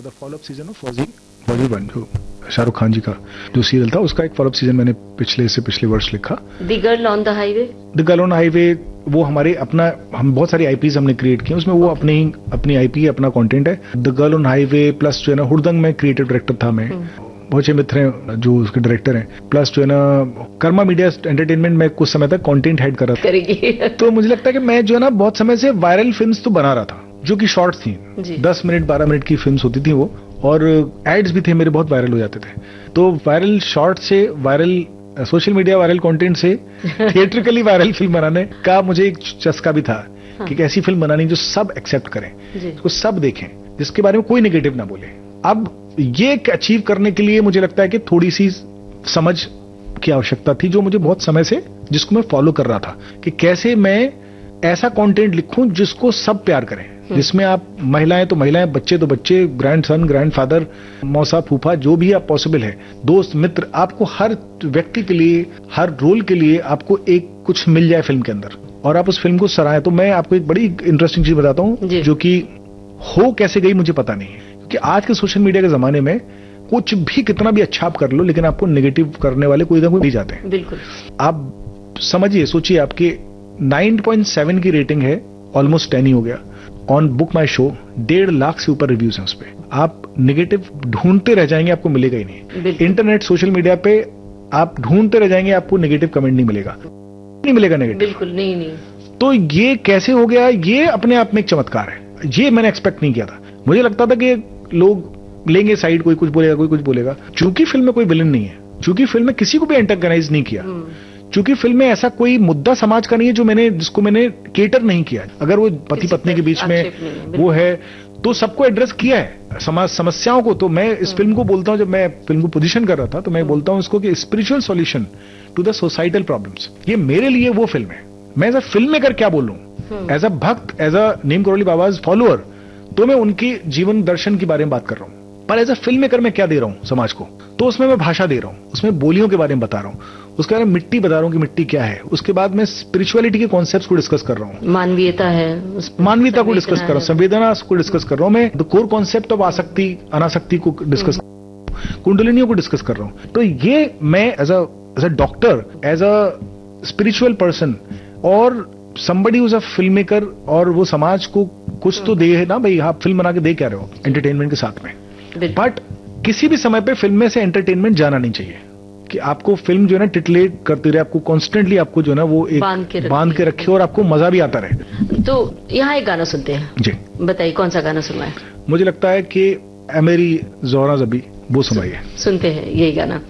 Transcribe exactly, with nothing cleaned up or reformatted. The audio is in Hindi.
द फॉलोअप सीजन ऑफ फौजी फौजी वन, जो शाहरुख खान जी का जो सीरियल था, उसका एक फॉलोअप सीजन मैंने पिछले से पिछले वर्ष लिखा। The girl on the highway. The girl on highway वो हमारे अपना, हम बहुत सारी आईपीज हमने क्रिएट की, उसमें वो अपनी अपनी आईपी अपना कंटेंट है। The girl on highway plus जो है ना हुड़दंग में क्रिएटिव डायरेक्टर था मैं, बहुत अच्छे मित्र हैं जो उसके डायरेक्टर हैं, प्लस जो है ना कर्मा मीडिया एंटरटेनमेंट में कुछ समय तक कंटेंट हेड कर रहा था। तो मुझे लगता है कि मैं जो है ना बहुत समय से वायरल फिल्म्स तो बना रहा था, जो कि शॉर्ट थी, दस मिनट बारह मिनट की फिल्म्स होती थी वो, और एड्स भी थे मेरे, बहुत वायरल हो जाते थे। तो वायरल शॉर्ट से viral social media viral content से थिएट्रिकली वायरल फिल्म बनाने का मुझे एक चस्का भी था। हाँ। कि एक ऐसी फिल्म बनानी जो सब एक्सेप्ट करें, जिसको सब देखें, जिसके बारे में कोई नेगेटिव ना बोले। अब ये अचीव करने के लिए मुझे लगता है कि थोड़ी सी समझ की आवश्यकता थी, जो मुझे बहुत समय से, जिसको मैं फॉलो कर रहा था, कि कैसे मैं ऐसा कंटेंट लिखूं जिसको सब प्यार करें, जिसमें आप महिलाएं तो महिलाएं, बच्चे तो बच्चे, ग्रैंड सन ग्रैंड फादर, मौसा फूफा, जो भी आप पॉसिबल है, दोस्त मित्र, आपको हर व्यक्ति के लिए, हर रोल के लिए आपको एक कुछ मिल जाए फिल्म के अंदर, और आप उस फिल्म को सराहें। तो मैं आपको एक बड़ी इंटरेस्टिंग चीज बताता हूं, जो कि हो कैसे गई मुझे पता नहीं है, क्योंकि आज के सोशल मीडिया के जमाने में कुछ भी कितना भी अच्छा आप कर लो, लेकिन आपको नेगेटिव करने वाले कोई ना कोई मिल जाते हैं। बिल्कुल। आप समझिए, सोचिए, आपके नाइन पॉइंट सेवन की रेटिंग है, ऑलमोस्ट टेन ही हो गया ऑन बुक माई शो, डेढ़ लाख से ऊपर रिव्यूज हैं उस पे। आप नेगेटिव ढूंढते रह जाएंगे, आपको मिलेगा ही नहीं। इंटरनेट सोशल मीडिया पे आप ढूंढते रह जाएंगे, आपको नेगेटिव कमेंट नहीं मिलेगा, नहीं मिलेगा नेगेटिव, बिल्कुल नहीं नहीं। तो ये कैसे हो गया, ये अपने आप में एक चमत्कार है। ये मैंने एक्सपेक्ट नहीं किया था। मुझे लगता था कि लोग लेंगे साइड, कोई कुछ बोलेगा, कोई कुछ बोलेगा। चूंकि फिल्म में कोई विलन नहीं है, चूंकि फिल्म में किसी को भी एंटेगनाइज नहीं किया, चूंकि फिल्म में ऐसा कोई मुद्दा समाज का नहीं है जो मैंने जिसको मैंने केटर नहीं किया। अगर वो पति पत्नी के बीच में वो है, तो सबको एड्रेस किया है, समाज समस्याओं को। तो मैं इस फिल्म को बोलता हूं, जब मैं फिल्म को पोजीशन कर रहा था, तो मैं बोलता हूं इसको कि spiritual solution to the societal problems. ये मेरे लिए वो फिल्म है। मैं एज अ फिल्म मेकर क्या बोलूं, एज अ भक्त, as a Neem Karauli बाबाज follower, तो मैं उनके जीवन दर्शन के बारे में बात कर रहा हूं। पर एज अ फिल्म मेकर मैं क्या दे रहा हूं समाज को, तो उसमें मैं भाषा दे रहा हूं, उसमें बोलियों के बारे में बता रहा हूं, उसके बारे में मिट्टी बता रहा हूं कि मिट्टी क्या है। उसके बाद मैं स्पिरिचुअलिटी के कॉन्सेप्ट्स को डिस्कस कर रहा हूं, मानवीयता है, मानवीयता को डिस्कस कर रहा हूं, संवेदना को डिस्कस कर रहा हूं, मैं द कोर कॉन्सेप्ट ऑफ आसक्ति अनासक्ति को डिस्कस, कुंडलिनियों को डिस्कस कर रहा हूं। तो ये मैं as a as a doctor, as a spiritual person और somebody who's a film maker, और वो समाज को कुछ तो दे है ना भाई, आप फिल्म बना के दे क्या रहे हो एंटरटेनमेंट के साथ में। बट किसी भी समय पे फिल्म में से एंटरटेनमेंट जाना नहीं चाहिए, कि आपको फिल्म जो है ना टिटलेट करती रहे, आपको कॉन्स्टेंटली आपको जो है ना वो एक बांध के, बांध के रखे और आपको मजा भी आता रहे। तो यहाँ एक गाना सुनते हैं जी, बताइए कौन सा गाना सुनवाए? मुझे लगता है कि ए मेरी ज़ोहरा ज़बी, वो सुनाइए। सुनते हैं यही गाना।